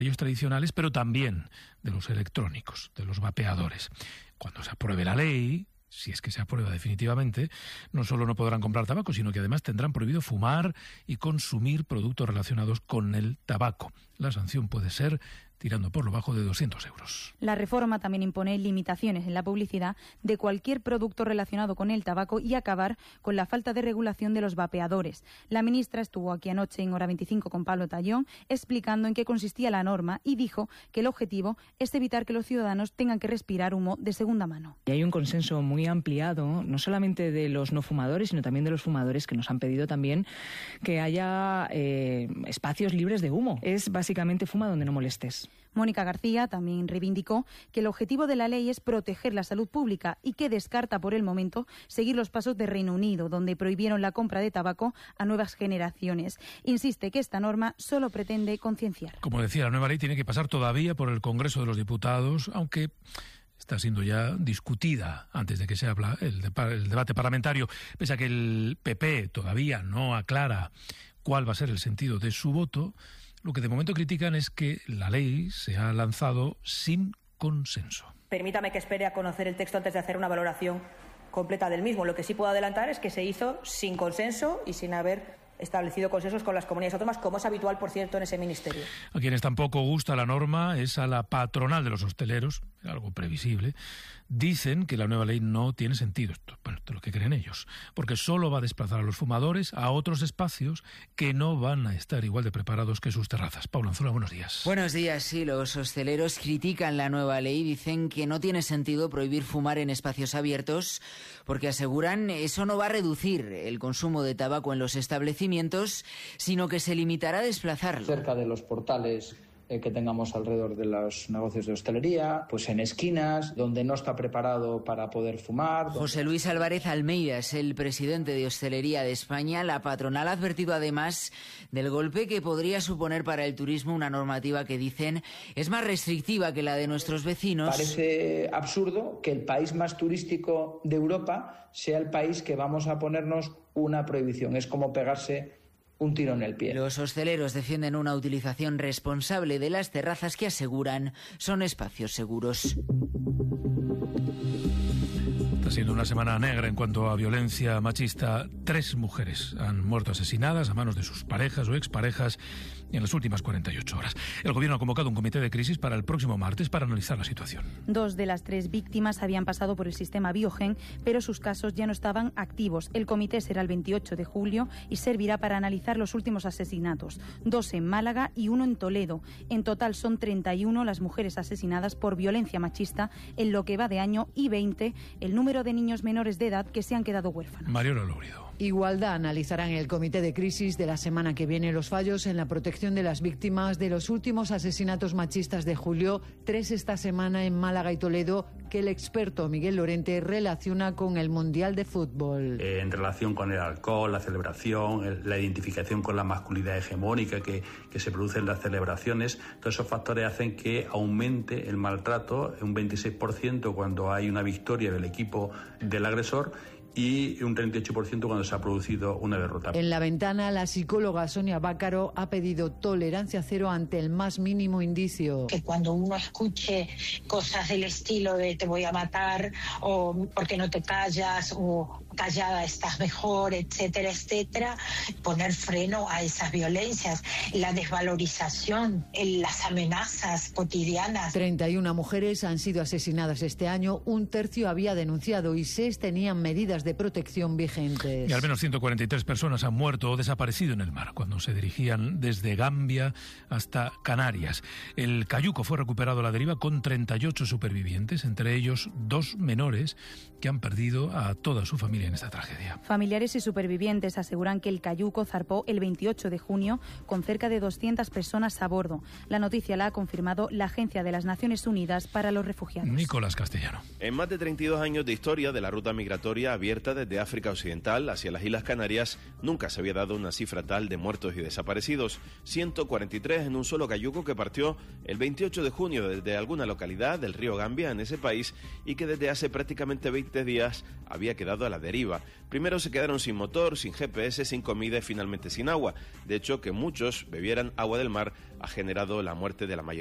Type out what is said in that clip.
ellos tradicionales, pero también de los electrónicos, de los vapeadores. Cuando se apruebe la ley, si es que se aprueba definitivamente, no solo no podrán comprar tabaco, sino que además tendrán prohibido fumar y consumir productos relacionados con el tabaco. La sanción puede ser tirando por lo bajo de 200 euros. La reforma también impone limitaciones en la publicidad de cualquier producto relacionado con el tabaco y acabar con la falta de regulación de los vapeadores. La ministra estuvo aquí anoche en Hora 25 con Pablo Tallón explicando en qué consistía la norma y dijo que el objetivo es evitar que los ciudadanos tengan que respirar humo de segunda mano. Y hay un consenso muy ampliado, no solamente de los no fumadores, sino también de los fumadores, que nos han pedido también que haya espacios libres de humo. Es básicamente fuma donde no molestes. Mónica García también reivindicó que el objetivo de la ley es proteger la salud pública y que descarta por el momento seguir los pasos de Reino Unido, donde prohibieron la compra de tabaco a nuevas generaciones. Insiste que esta norma solo pretende concienciar. Como decía, la nueva ley tiene que pasar todavía por el Congreso de los Diputados, aunque está siendo ya discutida antes de que se abra el debate parlamentario, pese a que el PP todavía no aclara cuál va a ser el sentido de su voto. Lo que de momento critican es que la ley se ha lanzado sin consenso. Permítame que espere a conocer el texto antes de hacer una valoración completa del mismo. Lo que sí puedo adelantar es que se hizo sin consenso y sin haber establecido consensos con las comunidades autónomas, como es habitual, por cierto, en ese ministerio. A quienes tampoco gusta la norma es a la patronal de los hosteleros, algo previsible. Dicen que la nueva ley no tiene sentido, esto es lo que creen ellos, porque solo va a desplazar a los fumadores a otros espacios que no van a estar igual de preparados que sus terrazas. Paula Anzola, buenos días. Buenos días, sí, los hosteleros critican la nueva ley, dicen que no tiene sentido prohibir fumar en espacios abiertos, porque aseguran eso no va a reducir el consumo de tabaco en los establecimientos, sino que se limitará a desplazarlo. Cerca de los portales que tengamos alrededor de los negocios de hostelería, pues en esquinas donde no está preparado para poder fumar. José Luis Álvarez Almeida es el presidente de Hostelería de España. La patronal ha advertido además del golpe que podría suponer para el turismo una normativa que dicen es más restrictiva que la de nuestros vecinos. Parece absurdo que el país más turístico de Europa sea el país que vamos a ponernos una prohibición. Es como pegarse un tiro en el pie. Los hosteleros defienden una utilización responsable de las terrazas que aseguran son espacios seguros. Está siendo una semana negra en cuanto a violencia machista. 3 mujeres han muerto asesinadas a manos de sus parejas o exparejas en las últimas 48 horas. El gobierno ha convocado un comité de crisis para el próximo martes para analizar la situación. 2 de las 3 víctimas habían pasado por el sistema Biogen, pero sus casos ya no estaban activos. El comité será el 28 de julio y servirá para analizar los últimos asesinatos. 2 en Málaga y 1 en Toledo. En total son 31 las mujeres asesinadas por violencia machista en lo que va de año y 20 el número de niños menores de edad que se han quedado huérfanos. Mariola Lourido. Igualdad analizará en el comité de crisis de la semana que viene los fallos en la protección de las víctimas de los últimos asesinatos machistas de julio, 3 esta semana en Málaga y Toledo, que el experto Miguel Lorente relaciona con el Mundial de Fútbol. En relación con el alcohol, la celebración, la identificación con la masculinidad hegemónica que se produce en las celebraciones, todos esos factores hacen que aumente el maltrato un 26% cuando hay una victoria del equipo del agresor y un 38% cuando se ha producido una derrota. En La Ventana, la psicóloga Sonia Bácaro ha pedido tolerancia cero ante el más mínimo indicio. Que cuando uno escuche cosas del estilo de te voy a matar o por qué no te callas o callada estás mejor, etcétera, etcétera, poner freno a esas violencias, la desvalorización, las amenazas cotidianas. 31 mujeres han sido asesinadas este año, un tercio había denunciado y 6 tenían medidas de protección vigentes. Y al menos 143 personas han muerto o desaparecido en el mar cuando se dirigían desde Gambia hasta Canarias. El cayuco fue recuperado a la deriva con 38 supervivientes, entre ellos 2 menores que han perdido a toda su familia en esta tragedia. Familiares y supervivientes aseguran que el cayuco zarpó el 28 de junio con cerca de 200 personas a bordo. La noticia la ha confirmado la Agencia de las Naciones Unidas para los Refugiados. Nicolás Castellano. En más de 32 años de historia de la ruta migratoria abierta desde África Occidental hacia las Islas Canarias, nunca se había dado una cifra tal de muertos y desaparecidos. 143 en un solo cayuco que partió el 28 de junio desde alguna localidad del río Gambia en ese país y que desde hace prácticamente 20 días había quedado a la deriva deriva. Primero se quedaron sin motor, sin GPS, sin comida y finalmente sin agua. De hecho, que muchos bebieran agua del mar ha generado la muerte de la mayoría